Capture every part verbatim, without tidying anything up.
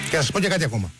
Και να σας πω και κάτι ακόμα.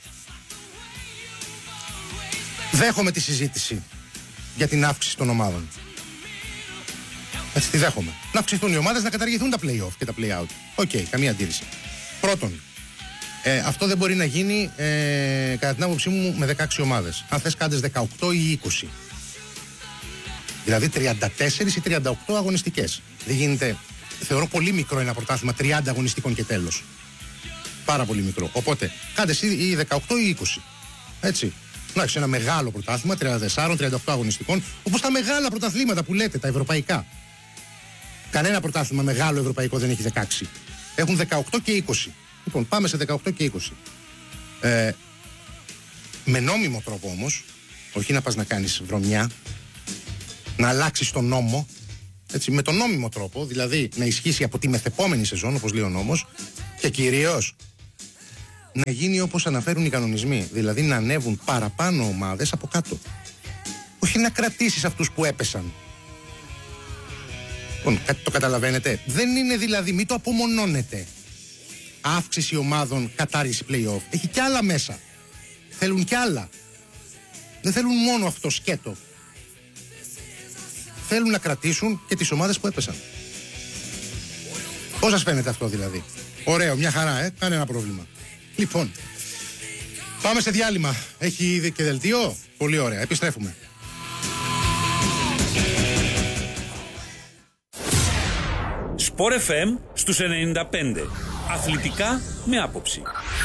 Δέχομαι τη συζήτηση για την αύξηση των ομάδων. Έτσι τη δέχομαι. Να αυξηθούν οι ομάδες, να καταργηθούν τα play-off και τα play-out. Οκ, okay, καμία αντίρρηση. Πρώτον, ε, αυτό δεν μπορεί να γίνει ε, κατά την άποψή μου με δεκαέξι ομάδες. Αν θες κάνεις δεκαοκτώ ή είκοσι. Δηλαδή τριάντα τέσσερις ή τριάντα οκτώ αγωνιστικές. Δεν γίνεται. Θεωρώ πολύ μικρό ένα πρωτάθλημα τριάντα αγωνιστικών και τέλος. Πάρα πολύ μικρό. Οπότε, κάντε εσύ ή δεκαοκτώ ή είκοσι. Έτσι. Να έχεις ένα μεγάλο πρωτάθλημα τριάντα τέσσερα τριάντα οκτώ αγωνιστικών, όπως τα μεγάλα πρωταθλήματα που λέτε, τα ευρωπαϊκά. Κανένα πρωτάθλημα μεγάλο ευρωπαϊκό δεν έχει δεκαέξι. Έχουν δεκαοκτώ και είκοσι. Λοιπόν, πάμε σε δεκαοκτώ και είκοσι. Ε, με νόμιμο τρόπο όμως, όχι να πας να κάνεις βρωμιά, να αλλάξεις τον νόμο, έτσι, με τον νόμιμο τρόπο, δηλαδή να ισχύσει από τη μεθεπόμενη σεζόν, όπως λέει ο νόμος, και κυρίως να γίνει όπως αναφέρουν οι κανονισμοί, δηλαδή να ανέβουν παραπάνω ομάδες από κάτω. Όχι να κρατήσεις αυτούς που έπεσαν. Λοιπόν, το καταλαβαίνετε. Δεν είναι δηλαδή, μην το απομονώνετε. Αύξηση ομάδων, κατάργηση play-off. Έχει κι άλλα μέσα. Θέλουν κι άλλα. Δεν θέλουν μόνο αυτό σκέτο. Θέλουν να κρατήσουν και τις ομάδες που έπεσαν. Πώς σας φαίνεται αυτό δηλαδή? Ωραίο, μια χαρά, ε, κανένα πρόβλημα. Λοιπόν, πάμε σε διάλειμμα. Έχει ήδη και δελτίο. Πολύ ωραία, επιστρέφουμε. Σπορ εφ εμ στους ενενήντα πέντε. Αθλητικά με άποψη.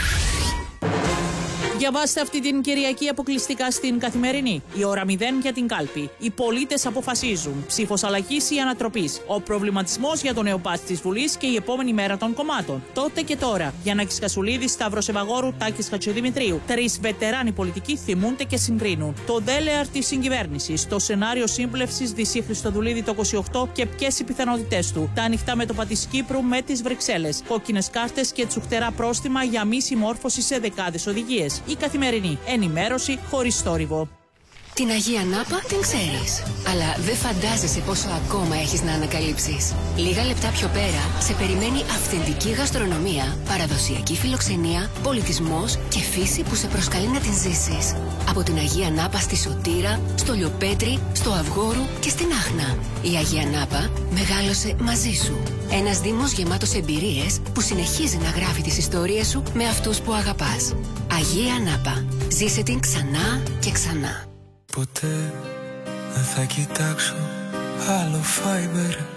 Διαβάστε αυτή την Κυριακή αποκλειστικά στην Καθημερινή. Η ώρα μηδέν για την κάλπη. Οι πολίτες αποφασίζουν. Ψήφος αλλαγής ή ανατροπής. Ο προβληματισμός για το νεοπάτη της Βουλής και η επόμενη μέρα των κομμάτων. Τότε και τώρα. Γιάννακης Κασουλίδης, Σταύρος Ευαγόρου, Τάκης Χατζηδημητρίου. Τρεις βετεράνοι πολιτικοί θυμούνται και συγκρίνουν. Το ντέλεαρ της συγκυβέρνησης. Το σενάριο σύμπλευσης Δυσσή Χριστοδουλίδη το είκοσι οκτώ και ποιες οι πιθανότητές του. Τα ανοιχτά μέτωπα της Κύπρου με τις Βρυξέλλες. Κόκκινες κάρτες και τσουχτερά πρόστιμα για μη συμμόρφωση σε δεκάδες οδηγίες. Η Καθημερινή. Ενημέρωση χωρίς θόρυβο. Την Αγία Νάπα την ξέρεις. Αλλά δεν φαντάζεσαι πόσο ακόμα έχεις να ανακαλύψεις. Λίγα λεπτά πιο πέρα σε περιμένει αυθεντική γαστρονομία, παραδοσιακή φιλοξενία, πολιτισμός και φύση που σε προσκαλεί να την ζήσεις. Από την Αγία Νάπα στη Σωτήρα, στο Λιοπέτρι, στο Αυγόρου και στην Άχνα. Η Αγία Νάπα μεγάλωσε μαζί σου. Ένας δήμος γεμάτος εμπειρίες που συνεχίζει να γράφει τις ιστορίες σου με αυτούς που αγαπάς. Αγία Νάπα. Ζήσε την ξανά και ξανά. Ποτέ δεν θα κοιτάξω άλλο φάιμπερ.